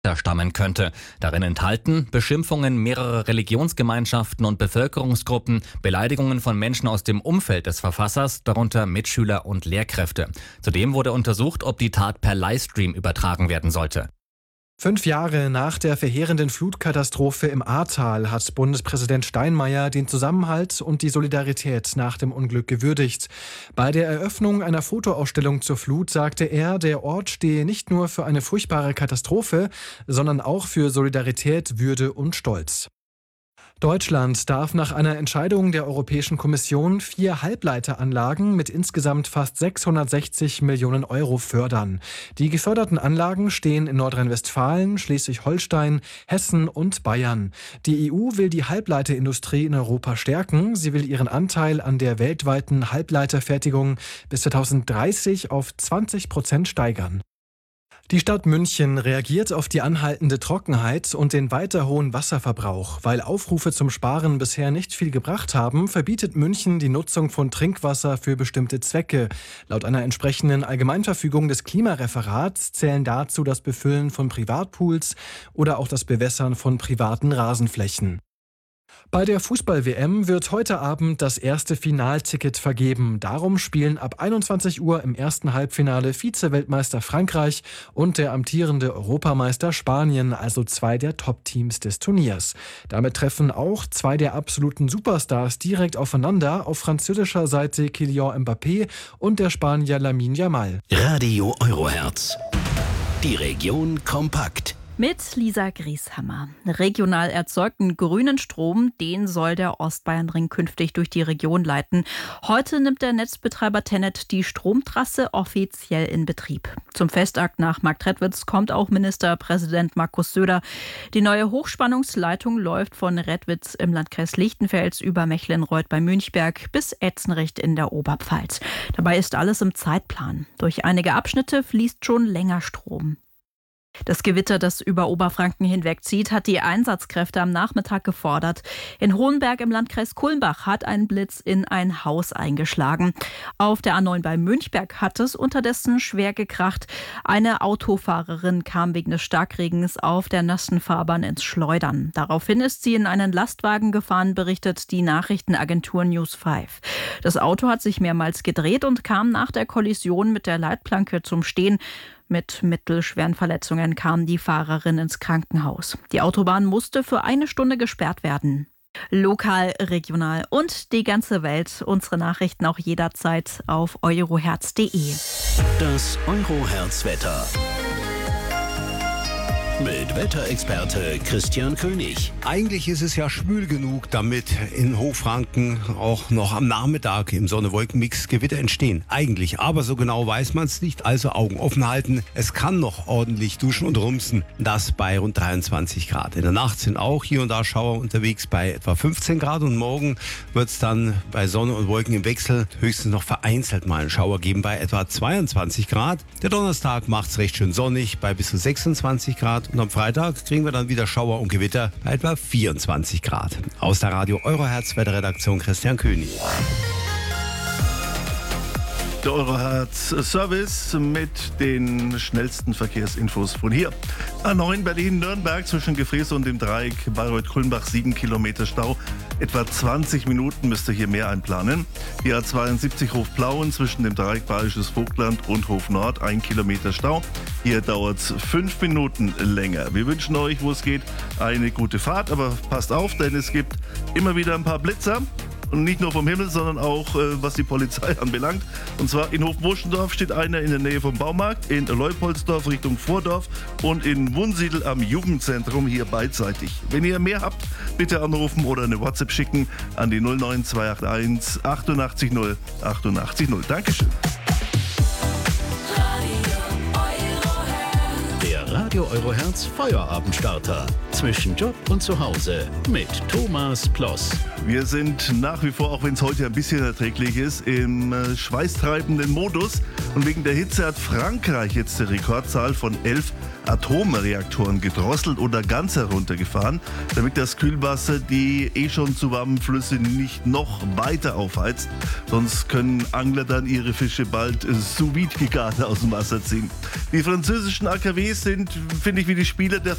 stammen könnte. Darin enthalten Beschimpfungen mehrerer Religionsgemeinschaften und Bevölkerungsgruppen, Beleidigungen von Menschen aus dem Umfeld des Verfassers, darunter Mitschüler und Lehrkräfte. Zudem wurde untersucht, ob die Tat per Livestream übertragen werden sollte. 5 Jahre nach der verheerenden Flutkatastrophe im Ahrtal hat Bundespräsident Steinmeier den Zusammenhalt und die Solidarität nach dem Unglück gewürdigt. Bei der Eröffnung einer Fotoausstellung zur Flut sagte er, der Ort stehe nicht nur für eine furchtbare Katastrophe, sondern auch für Solidarität, Würde und Stolz. Deutschland darf nach einer Entscheidung der Europäischen Kommission 4 Halbleiteranlagen mit insgesamt fast 660 Millionen Euro fördern. Die geförderten Anlagen stehen in Nordrhein-Westfalen, Schleswig-Holstein, Hessen und Bayern. Die EU will die Halbleiterindustrie in Europa stärken. Sie will ihren Anteil an der weltweiten Halbleiterfertigung bis 2030 auf 20% steigern. Die Stadt München reagiert auf die anhaltende Trockenheit und den weiter hohen Wasserverbrauch. Weil Aufrufe zum Sparen bisher nicht viel gebracht haben, verbietet München die Nutzung von Trinkwasser für bestimmte Zwecke. Laut einer entsprechenden Allgemeinverfügung des Klimareferats zählen dazu das Befüllen von Privatpools oder auch das Bewässern von privaten Rasenflächen. Bei der Fußball-WM wird heute Abend das erste Finalticket vergeben. Darum spielen ab 21 Uhr im ersten Halbfinale Vize-Weltmeister Frankreich und der amtierende Europameister Spanien, also 2 der Top-Teams des Turniers. Damit treffen auch 2 der absoluten Superstars direkt aufeinander, auf französischer Seite Kylian Mbappé und der Spanier Lamine Yamal. Radio Eurohertz. Die Region kompakt. Mit Lisa Grieshammer. Regional erzeugten grünen Strom, den soll der Ostbayernring künftig durch die Region leiten. Heute nimmt der Netzbetreiber TenneT die Stromtrasse offiziell in Betrieb. Zum Festakt nach Marktredwitz kommt auch Ministerpräsident Markus Söder. Die neue Hochspannungsleitung läuft von Redwitz im Landkreis Lichtenfels über Mecklenreuth bei Münchberg bis Etzenricht in der Oberpfalz. Dabei ist alles im Zeitplan. Durch einige Abschnitte fließt schon länger Strom. Das Gewitter, das über Oberfranken hinwegzieht, hat die Einsatzkräfte am Nachmittag gefordert. In Hohenberg im Landkreis Kulmbach hat ein Blitz in ein Haus eingeschlagen. Auf der A9 bei Münchberg hat es unterdessen schwer gekracht. Eine Autofahrerin kam wegen des Starkregens auf der nassen Fahrbahn ins Schleudern. Daraufhin ist sie in einen Lastwagen gefahren, berichtet die Nachrichtenagentur News 5. Das Auto hat sich mehrmals gedreht und kam nach der Kollision mit der Leitplanke zum Stehen. Mit mittelschweren Verletzungen kam die Fahrerin ins Krankenhaus. Die Autobahn musste für 1 Stunde gesperrt werden. Lokal, regional und die ganze Welt. Unsere Nachrichten auch jederzeit auf eurohertz.de. Das Eurohertz-Wetter. Mit Wetterexperte Christian König. Eigentlich ist es ja schwül genug, damit in Hochfranken auch noch am Nachmittag im Sonne-Wolken-Mix Gewitter entstehen. Eigentlich, aber so genau weiß man es nicht, also Augen offen halten. Es kann noch ordentlich duschen und rumsen, das bei rund 23 Grad. In der Nacht sind auch hier und da Schauer unterwegs bei etwa 15 Grad und morgen wird es dann bei Sonne und Wolken im Wechsel höchstens noch vereinzelt mal einen Schauer geben bei etwa 22 Grad. Der Donnerstag macht es recht schön sonnig bei bis zu 26 Grad. Und am Freitag kriegen wir dann wieder Schauer und Gewitter bei etwa 24 Grad. Aus der Radio Eurohertz Wetterredaktion Christian König. Der Eurohertz-Service mit den schnellsten Verkehrsinfos von hier. A9 Berlin-Nürnberg zwischen Gefrees und dem Dreieck Bayreuth-Kulmbach 7 Kilometer Stau. Etwa 20 Minuten müsst ihr hier mehr einplanen. Die A72 Hof-Plauen zwischen dem Dreieck Bayerisches Vogtland und Hof Nord 1 Kilometer Stau. Hier dauert es 5 Minuten länger. Wir wünschen euch, wo es geht, eine gute Fahrt. Aber passt auf, denn es gibt immer wieder ein paar Blitzer. Und nicht nur vom Himmel, sondern auch, was die Polizei anbelangt. Und zwar in Hofburschendorf steht einer in der Nähe vom Baumarkt, in Leupoldsdorf Richtung Vordorf und in Wunsiedel am Jugendzentrum hier beidseitig. Wenn ihr mehr habt, bitte anrufen oder eine WhatsApp schicken an die 09281 88 0 88 0. Dankeschön. Radio Eurohertz Feierabendstarter. Zwischen Job und Zuhause mit Thomas Ploss. Wir sind nach wie vor, auch wenn es heute ein bisschen erträglich ist, im schweißtreibenden Modus. Und wegen der Hitze hat Frankreich jetzt die Rekordzahl von 11 Atomreaktoren gedrosselt oder ganz heruntergefahren, damit das Kühlwasser die schon zu warmen Flüsse nicht noch weiter aufheizt. Sonst können Angler dann ihre Fische bald sous vide gegart aus dem Wasser ziehen. Die französischen AKWs sind, finde ich, wie die Spieler der